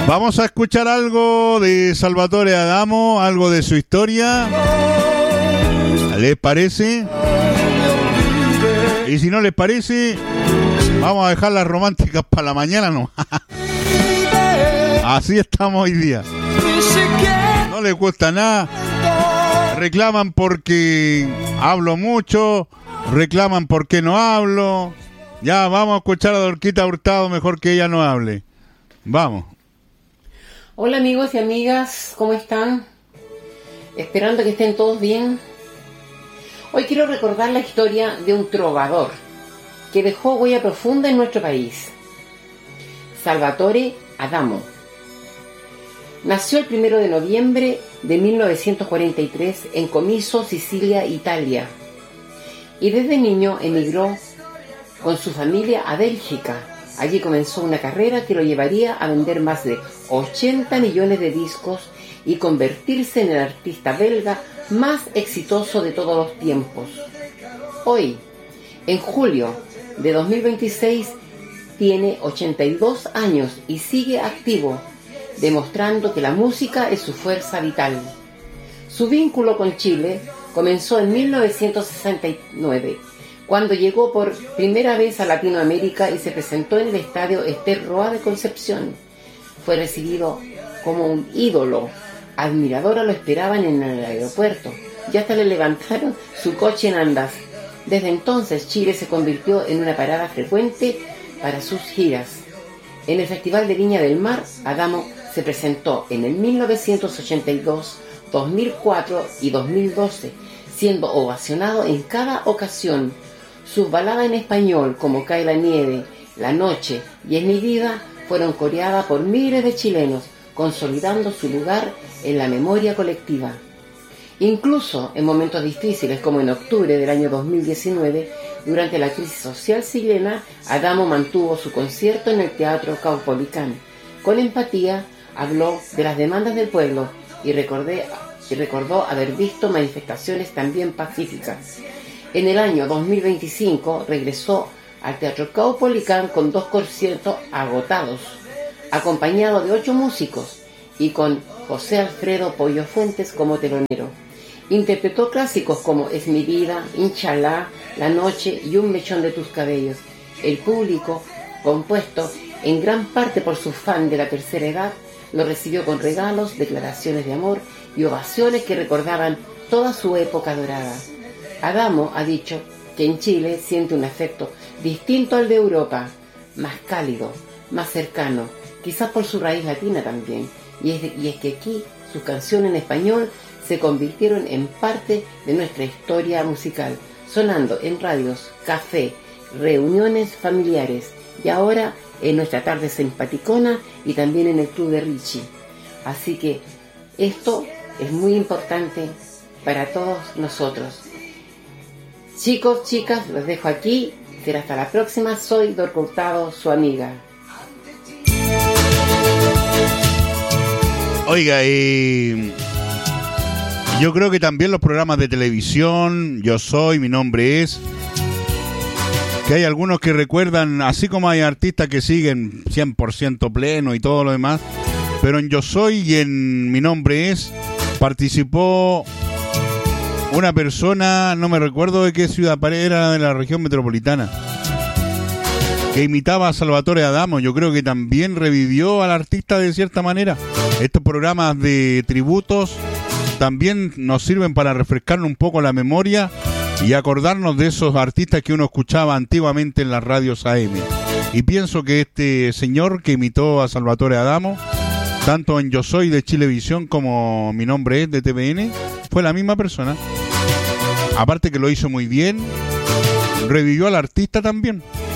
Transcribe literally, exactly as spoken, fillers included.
Vamos a escuchar algo de Salvatore Adamo, algo de su historia. ¿Les parece? Y si no les parece, vamos a dejar las románticas para la mañana, ¿no? Así estamos hoy día. No les cuesta nada. Reclaman porque hablo mucho, reclaman porque no hablo. Ya, vamos a escuchar a Dorquita Hurtado, mejor que ella no hable. Vamos. Hola amigos y amigas, ¿cómo están? Esperando que estén todos bien. Hoy quiero recordar la historia de un trovador que dejó huella profunda en nuestro país. Salvatore Adamo. Nació el primero de noviembre de mil novecientos cuarenta y tres en Comiso, Sicilia, Italia. Y desde niño emigró con su familia a Bélgica. Allí comenzó una carrera que lo llevaría a vender más de ochenta millones de discos y convertirse en el artista belga más exitoso de todos los tiempos. Hoy, en julio de dos mil veintiséis, tiene ochenta y dos años y sigue activo, demostrando que la música es su fuerza vital. Su vínculo con Chile comenzó en mil novecientos sesenta y nueve, cuando llegó por primera vez a Latinoamérica y se presentó en el estadio Ester Roa de Concepción. Fue recibido como un ídolo. Admiradora lo esperaban en el aeropuerto y hasta le levantaron su coche en andas. Desde entonces Chile se convirtió en una parada frecuente para sus giras. En el Festival de Viña del Mar, Adamo se presentó en el mil novecientos ochenta y dos, dos mil cuatro y dos mil doce, siendo ovacionado en cada ocasión. Sus baladas en español como Cae la nieve, La noche y Es mi vida fueron coreadas por miles de chilenos, consolidando su lugar en la memoria colectiva. Incluso en momentos difíciles como en octubre del año dos mil diecinueve, durante la crisis social chilena, Adamo mantuvo su concierto en el Teatro Caupolicán. Con empatía habló de las demandas del pueblo y, recordé, y recordó haber visto manifestaciones también pacíficas. En el año dos mil veinticinco regresó al Teatro Caupolicán con dos conciertos agotados, acompañado de ocho músicos y con José Alfredo Pollo Fuentes como telonero. Interpretó clásicos como Es mi vida, Inshallah, La noche y Un mechón de tus cabellos. El público, compuesto en gran parte por sus fans de la tercera edad, lo recibió con regalos, declaraciones de amor y ovaciones que recordaban toda su época dorada. Adamo ha dicho que en Chile siente un afecto distinto al de Europa, más cálido, más cercano, quizás por su raíz latina también, y es, de, y es que aquí sus canciones en español se convirtieron en parte de nuestra historia musical, sonando en radios, café, reuniones familiares y ahora en nuestra tarde simpaticona y también en el Club de Richie. Así que esto es muy importante para todos nosotros. Chicos, chicas, los dejo aquí. Será hasta la próxima. Soy Dorca Hurtado, su amiga. Oiga, y yo creo que también los programas de televisión, Yo Soy, Mi Nombre Es, que hay algunos que recuerdan, así como hay artistas que siguen cien por ciento pleno y todo lo demás, pero en Yo Soy y en Mi Nombre Es participó una persona, no me recuerdo de qué ciudad, era de la región metropolitana, que imitaba a Salvatore Adamo. Yo creo que también revivió al artista de cierta manera. Estos programas de tributos también nos sirven para refrescarnos un poco la memoria y acordarnos de esos artistas que uno escuchaba antiguamente en las radios A M. Y pienso que este señor que imitó a Salvatore Adamo, tanto en Yo Soy de Chilevisión como Mi Nombre Es de T V N, fue la misma persona. Aparte que lo hizo muy bien, revivió al artista también.